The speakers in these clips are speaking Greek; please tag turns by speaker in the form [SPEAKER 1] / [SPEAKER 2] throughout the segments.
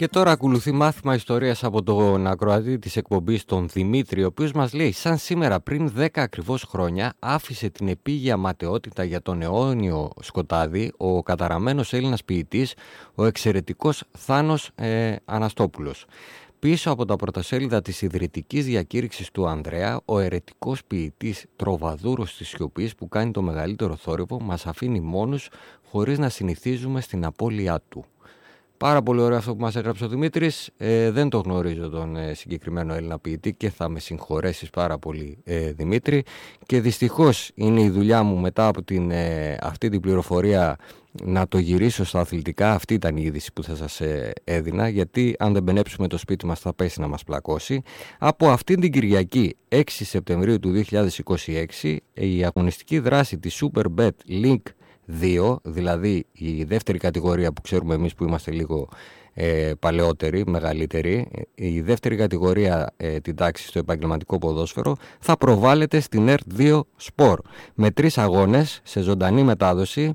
[SPEAKER 1] Και τώρα ακολουθεί μάθημα ιστορίας από τον ακροατή της εκπομπής, τον Δημήτρη, ο οποίος μας λέει: σαν σήμερα πριν 10 ακριβώς χρόνια άφησε την επίγεια ματαιότητα για τον αιώνιο σκοτάδι ο καταραμένος Έλληνας ποιητής, ο εξαιρετικός Θάνος Αναστόπουλος. Πίσω από τα πρωτοσέλιδα της ιδρυτικής διακήρυξης του Ανδρέα, ο αιρετικός ποιητής τροβαδούρος της σιωπής που κάνει το μεγαλύτερο θόρυβο μας αφήνει μόνους χωρίς να συνηθίζουμε στην απώλειά του. Πάρα πολύ ωραίο αυτό που μας έγραψε ο Δημήτρης. Δεν το γνωρίζω τον συγκεκριμένο Έλληνα ποιητή και θα με συγχωρέσεις πάρα πολύ, Δημήτρη. Και δυστυχώς είναι η δουλειά μου μετά από αυτή την πληροφορία να το γυρίσω στα αθλητικά. Αυτή ήταν η είδηση που θα σας έδινα, γιατί αν δεν μπενέψουμε το σπίτι μας θα πέσει να μας πλακώσει. Από αυτή την Κυριακή 6 Σεπτεμβρίου του 2026 η αγωνιστική δράση της Superbet Link 2, δηλαδή η δεύτερη κατηγορία που ξέρουμε εμείς που είμαστε λίγο παλαιότεροι, μεγαλύτεροι, η δεύτερη κατηγορία την τάξη στο επαγγελματικό ποδόσφαιρο, θα προβάλλεται στην ΕΡΤ2 Sport με 3 αγώνες σε ζωντανή μετάδοση.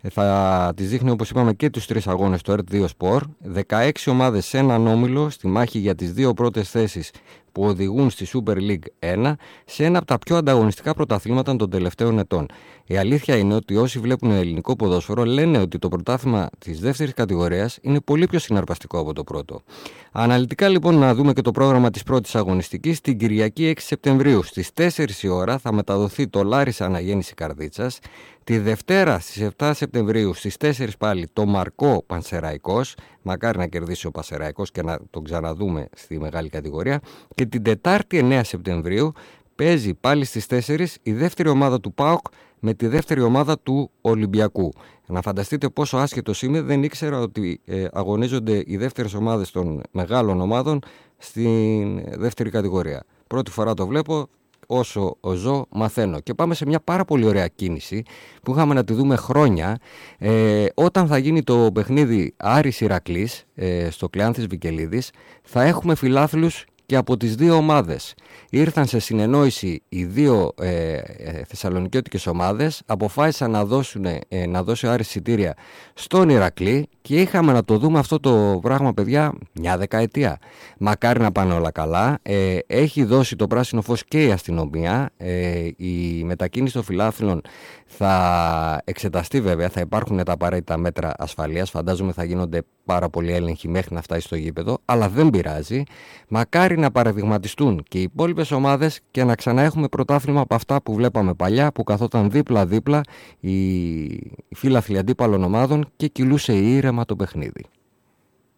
[SPEAKER 1] Θα τις δείχνει, όπως είπαμε, και τους 3 αγώνες στο ΕΡΤ2 Sport. 16 ομάδες σε έναν όμιλο στη μάχη για τις 2 πρώτες θέσεις που οδηγούν στη Super League 1, σε ένα από τα πιο ανταγωνιστικά πρωταθλήματα των τελευταίων ετών. Η αλήθεια είναι ότι όσοι βλέπουν ελληνικό ποδόσφαιρο λένε ότι το πρωτάθλημα της δεύτερης κατηγορίας είναι πολύ πιο συναρπαστικό από το πρώτο. Αναλυτικά λοιπόν να δούμε και το πρόγραμμα της πρώτης αγωνιστικής. Την Κυριακή 6 Σεπτεμβρίου στις 4 η ώρα θα μεταδοθεί το Λάρισα Αναγέννηση Καρδίτσας. Τη Δευτέρα στις 7 Σεπτεμβρίου στις 4 πάλι το Μαρκό Πανσεραϊκός. Μακάρι να κερδίσει ο Πανσεραϊκός και να τον ξαναδούμε στη μεγάλη κατηγορία. Και την Τετάρτη 9 Σεπτεμβρίου παίζει πάλι στις 4 η δεύτερη ομάδα του ΠΑΟΚ με τη δεύτερη ομάδα του Ολυμπιακού. Να φανταστείτε πόσο άσχετος είμαι, δεν ήξερα ότι αγωνίζονται οι δεύτερες ομάδες των μεγάλων ομάδων στην δεύτερη κατηγορία. Πρώτη φορά το βλέπω, όσο ζω μαθαίνω. Και πάμε σε μια πάρα πολύ ωραία κίνηση που είχαμε να τη δούμε χρόνια, όταν θα γίνει το παιχνίδι Άρης Ηρακλής στο Κλεάνθης Βικελίδης, θα έχουμε φιλάθλους και από τις 2 ομάδες. Ήρθαν σε συνεννόηση οι 2 θεσσαλονικιώτικες ομάδες, αποφάσισαν να δώσει ο Άρης εισιτήρια στον Ηρακλή και είχαμε να το δούμε αυτό το πράγμα, παιδιά, μια δεκαετία. Μακάρι να πάνε όλα καλά. Έχει δώσει το πράσινο φως και η αστυνομία. Η μετακίνηση των φιλάθλων θα εξεταστεί βέβαια, θα υπάρχουν τα απαραίτητα μέτρα ασφαλείας. Φαντάζομαι θα γίνονται πάρα πολλοί έλεγχοι μέχρι να φτάσει στο γήπεδο, αλλά δεν πειράζει. Μακάρι να παραδειγματιστούν και οι υπόλοιπες ομάδες και να ξαναέχουμε πρωτάθλημα από αυτά που βλέπαμε παλιά, που καθόταν δίπλα-δίπλα οι φίλαθλοι αντίπαλων ομάδων και κυλούσε ήρεμα το παιχνίδι.